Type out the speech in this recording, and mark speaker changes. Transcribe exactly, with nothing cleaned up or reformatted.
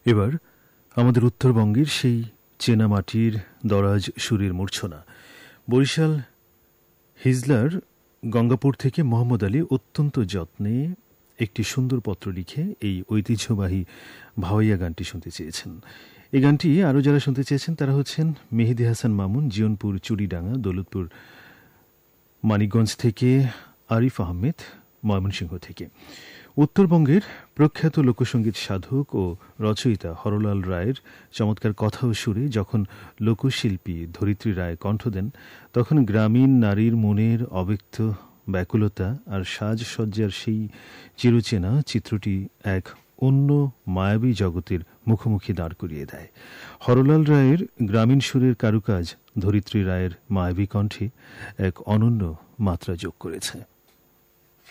Speaker 1: এবার আমাদের উত্তরবঙ্গের সেই চেনা মাটির দরাজ সুরের মূর্ছনা। বরিশাল হিজলার গঙ্গাপুর থেকে মোহাম্মদ আলী অত্যন্ত যত্নে একটি সুন্দর পত্র লিখে এই ঐতিহ্যবাহী ভাওয়াইয়া গানটি শুনতে চেয়েছেন। এই গানটি আরও যারা শুনতে চেয়েছেন তারা হচ্ছেন মেহেদি হাসান মামুন, জিয়নপুর চুড়িডাঙ্গা, দৌলতপুর মানিকগঞ্জ থেকে, আরিফ আহমেদ ময়মনসিংহ থেকে। উত্তরবঙ্গের প্রখ্যাত লোকসঙ্গীত সাধক ও রচয়িতা হরলাল রায়ের চমৎকার কথা ও সুরে যখন লোকশিল্পী ধরিত্রী রায় কণ্ঠ দেন, তখন গ্রামীণ নারীর মনের অব্যক্ত ব্যাকুলতা আর সাজসজ্জার সেই চিরচেনা চিত্রটি এক অন্য মায়াবী জগতের মুখোমুখি দাঁড় করিয়ে দেয়। হরলাল রায়ের গ্রামীণ সুরের কারুকাজ ধরিত্রী রায়ের মায়াবী কণ্ঠে এক অনন্য মাত্রা যোগ করেছে।